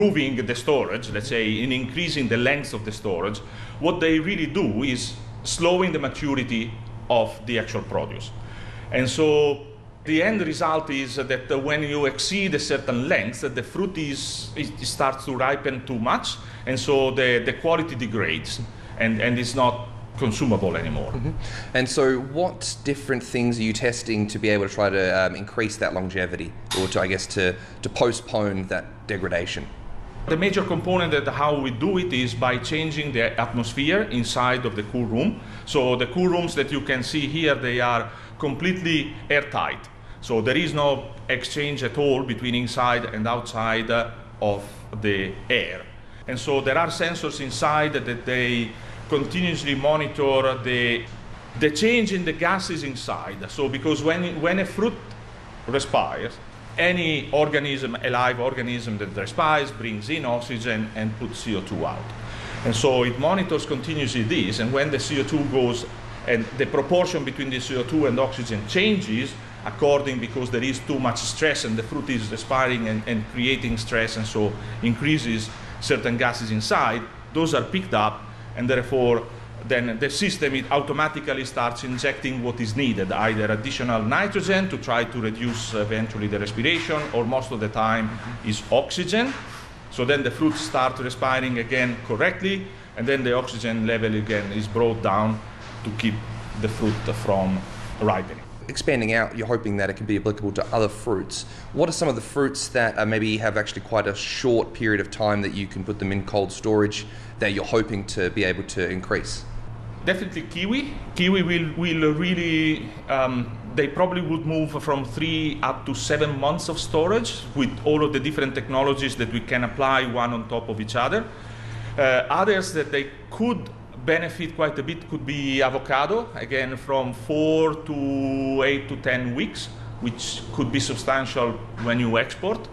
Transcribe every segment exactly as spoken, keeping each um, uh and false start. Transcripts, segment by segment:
improving the storage, let's say, in increasing the length of the storage, what they really do is slowing the maturity of the actual produce. And so the end result is that when you exceed a certain length, the fruit is, it starts to ripen too much, and so the, the quality degrades, and, and it's not consumable anymore. Mm-hmm. And so what different things are you testing to be able to try to um, increase that longevity, or to, I guess, to, to postpone that degradation? The major component of how we do it is by changing the atmosphere inside of the cool room. So the cool rooms that you can see here, they are completely airtight. So there is no exchange at all between inside and outside of the air. And so there are sensors inside that they continuously monitor the, the change in the gases inside. So because when, when a fruit respires, any organism, a live organism that respires, brings in oxygen and puts C O two out. And so it monitors continuously this, and when the C O two goes, and the proportion between the C O two and oxygen changes according, because there is too much stress and the fruit is respiring and, and creating stress, and so increases certain gases inside, those are picked up, and therefore then the system, it automatically starts injecting what is needed, either additional nitrogen to try to reduce eventually the respiration, or most of the time is oxygen. So then the fruits start respiring again correctly, and then the oxygen level again is brought down to keep the fruit from ripening. Expanding out, you're hoping that it can be applicable to other fruits. What are some of the fruits that uh, maybe have actually quite a short period of time that you can put them in cold storage that you're hoping to be able to increase? Definitely kiwi. Kiwi will, will really, um, they probably would move from three up to seven months of storage with all of the different technologies that we can apply one on top of each other. Uh, others that they could benefit quite a bit could be avocado, again from four to eight to ten weeks, which could be substantial when you export.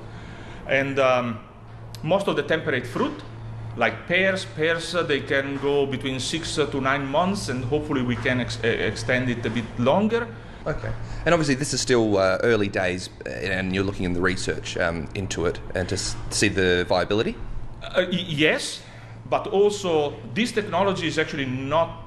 And um, most of the temperate fruit, like pears, pears uh, they can go between six uh, to nine months, and hopefully we can ex extend it a bit longer. Okay. And obviously this is still uh, early days, and you're looking in the research um, into it and to see the viability? Uh, yes, but also this technology is actually not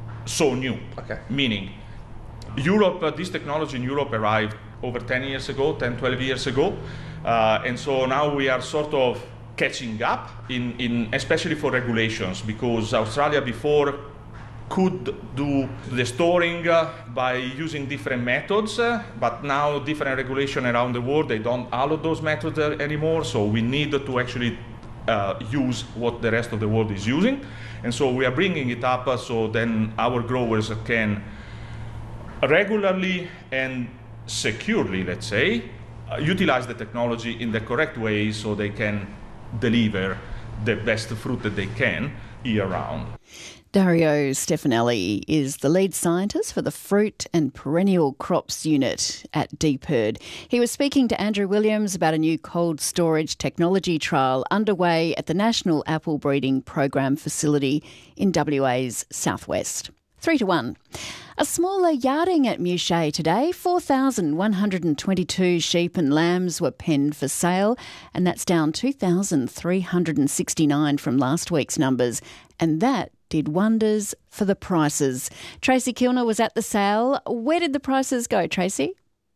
so new. Okay. Meaning, Europe, uh, this technology in Europe arrived over ten years ago, ten, twelve years ago, uh, and so now we are sort of catching up, in, in especially for regulations, because Australia before could do the storing uh, by using different methods, uh, but now different regulation around the world, they don't allow those methods uh, anymore, so we need to actually uh, use what the rest of the world is using. And so we are bringing it up uh, so then our growers can regularly and securely, let's say, uh, utilize the technology in the correct way so they can deliver the best fruit that they can year-round. Dario Stefanelli is the lead scientist for the Fruit and Perennial Crops Unit at DPIRD. He was speaking to Andrew Williams about a new cold storage technology trial underway at the National Apple Breeding Program facility in W A's southwest. Three to one. A smaller yarding at Muchet today. four thousand one hundred twenty-two sheep and lambs were penned for sale, and that's down two thousand three hundred sixty-nine from last week's numbers. And that did wonders for the prices. Tracy Kilner was at the sale. Where did the prices go, Tracy?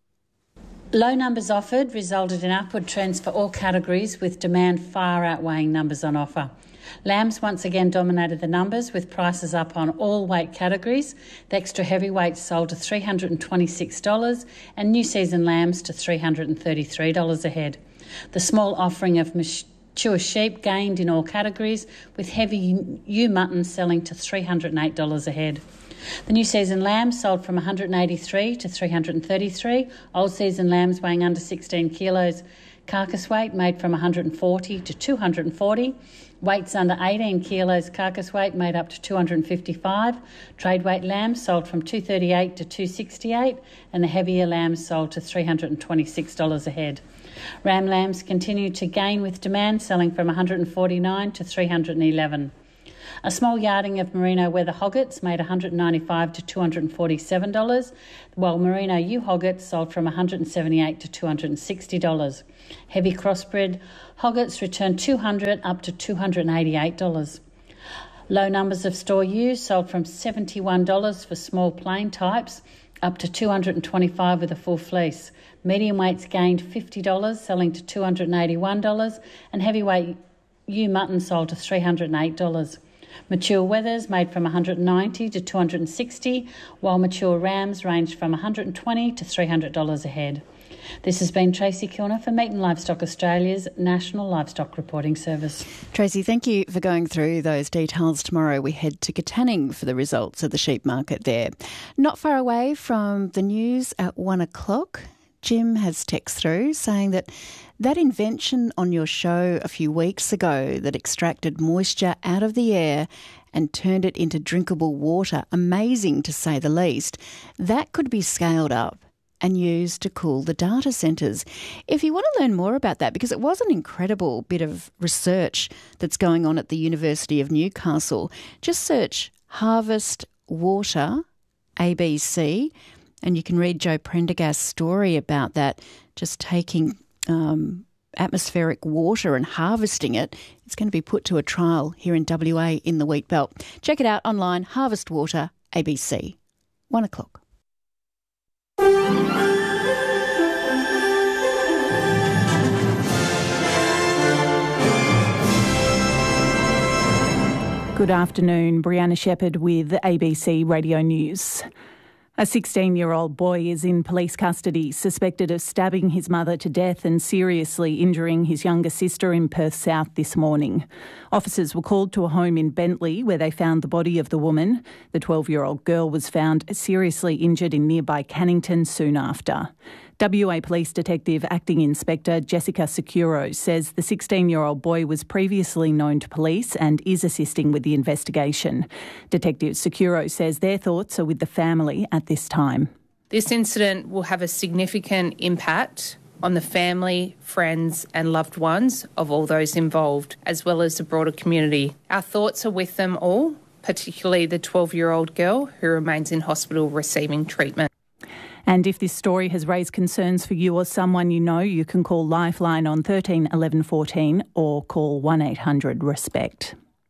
Low numbers offered resulted in upward trends for all categories, with demand far outweighing numbers on offer. Lambs once again dominated the numbers, with prices up on all weight categories. The extra heavyweights sold to three hundred twenty-six dollars and new season lambs to three hundred thirty-three dollars a head. The small offering of mature sheep gained in all categories, with heavy ewe mutton selling to three hundred eight dollars a head. The new season lambs sold from one hundred eighty-three to three hundred thirty-three. Old season lambs weighing under sixteen kilos. Carcass weight made from one hundred forty to two hundred forty. Weights under eighteen kilos carcass weight made up to two hundred fifty-five. Trade weight lambs sold from two hundred thirty-eight to two hundred sixty-eight, and the heavier lambs sold to three hundred twenty-six dollars a head. Ram lambs continued to gain with demand, selling from one hundred forty-nine to three hundred eleven. A small yarding of merino weather hoggets made one hundred ninety-five dollars to two hundred forty-seven dollars, while merino ewe hoggets sold from one hundred seventy-eight dollars to two hundred sixty dollars. Heavy crossbred hoggets returned two hundred dollars up to two hundred eighty-eight dollars. Low numbers of store ewes sold from seventy-one dollars for small plain types up to two hundred twenty-five dollars with a full fleece. Medium weights gained fifty dollars, selling to two hundred eighty-one dollars, and heavyweight ewe mutton sold to three hundred eight dollars. Mature wethers made from one hundred ninety dollars to two hundred sixty dollars, while mature rams ranged from one hundred twenty dollars to three hundred dollars a head. This has been Tracy Kilner for Meat and Livestock Australia's National Livestock Reporting Service. Tracy, thank you for going through those details. Tomorrow we head to Katanning for the results of the sheep market there. Not far away from the news at one o'clock, Jim has text through saying that that invention on your show a few weeks ago that extracted moisture out of the air and turned it into drinkable water, amazing to say the least, that could be scaled up and used to cool the data centres. If you want to learn more about that, because it was an incredible bit of research that's going on at the University of Newcastle, just search Harvest Water A B C and you can read Joe Prendergast's story about that, just taking um, atmospheric water and harvesting it. It's going to be put to a trial here in W A in the Wheat Belt. Check it out online, Harvest Water A B C. One o'clock. Good afternoon, Brianna Shepherd with A B C Radio News. A sixteen-year-old boy is in police custody, suspected of stabbing his mother to death and seriously injuring his younger sister in Perth South this morning. Officers were called to a home in Bentley where they found the body of the woman. The twelve-year-old girl was found seriously injured in nearby Cannington soon after. W A Police Detective Acting Inspector Jessica Securo says the sixteen-year-old boy was previously known to police and is assisting with the investigation. Detective Securo says their thoughts are with the family at this time. This incident will have a significant impact on the family, friends and loved ones of all those involved, as well as the broader community. Our thoughts are with them all, particularly the twelve-year-old girl who remains in hospital receiving treatment. And if this story has raised concerns for you or someone you know, you can call Lifeline on thirteen eleven fourteen or call one eight hundred RESPECT.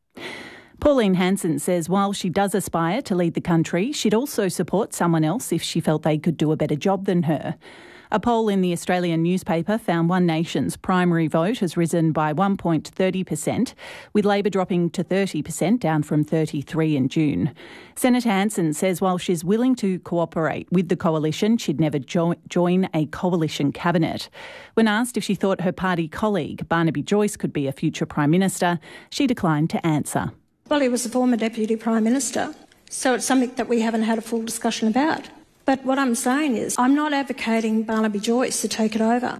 Pauline Hanson says while she does aspire to lead the country, she'd also support someone else if she felt they could do a better job than her. A poll in the Australian newspaper found One Nation's primary vote has risen by one point three zero percent, with Labor dropping to thirty percent, down from thirty-three in June. Senator Hanson says while she's willing to cooperate with the coalition, she'd never jo- join a coalition cabinet. When asked if she thought her party colleague, Barnaby Joyce, could be a future Prime Minister, she declined to answer. Well, he was a former Deputy Prime Minister, so it's something that we haven't had a full discussion about. But what I'm saying is I'm not advocating Barnaby Joyce to take it over.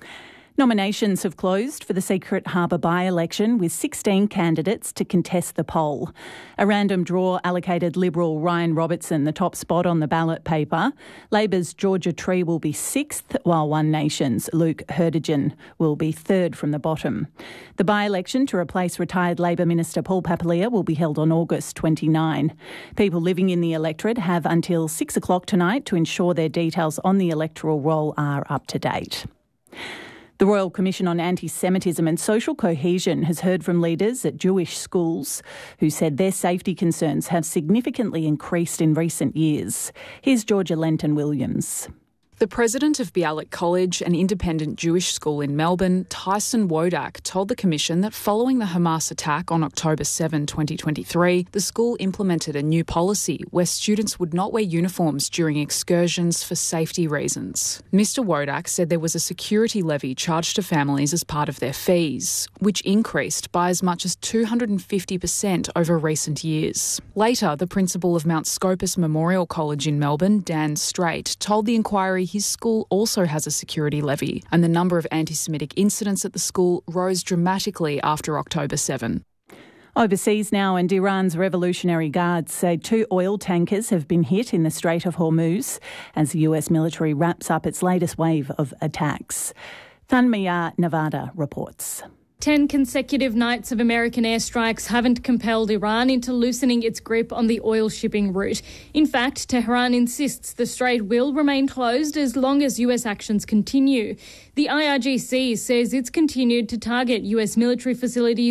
Nominations have closed for the Secret Harbour by-election with sixteen candidates to contest the poll. A random draw allocated Liberal Ryan Robertson the top spot on the ballot paper. Labor's Georgia Tree will be sixth, while One Nation's Luke Herdigan will be third from the bottom. The by-election to replace retired Labor Minister Paul Papalia will be held on August twenty-ninth. People living in the electorate have until six o'clock tonight to ensure their details on the electoral roll are up to date. The Royal Commission on Anti-Semitism and Social Cohesion has heard from leaders at Jewish schools who said their safety concerns have significantly increased in recent years. Here's Georgia Lenton-Williams. The president of Bialik College, an independent Jewish school in Melbourne, Tyson Wodak, told the Commission that following the Hamas attack on October seventh, twenty twenty-three, the school implemented a new policy where students would not wear uniforms during excursions for safety reasons. Mister Wodak said there was a security levy charged to families as part of their fees, which increased by as much as two hundred fifty percent over recent years. Later, the principal of Mount Scopus Memorial College in Melbourne, Dan Straight, told the inquiry his school also has a security levy, and the number of anti-Semitic incidents at the school rose dramatically after October seventh. Overseas now, and Iran's Revolutionary Guards say two oil tankers have been hit in the Strait of Hormuz as the U S military wraps up its latest wave of attacks. Thanmiyah Nevada reports. Ten consecutive nights of American airstrikes haven't compelled Iran into loosening its grip on the oil shipping route. In fact, Tehran insists the strait will remain closed as long as U S actions continue. The I R G C says it's continued to target U S military facilities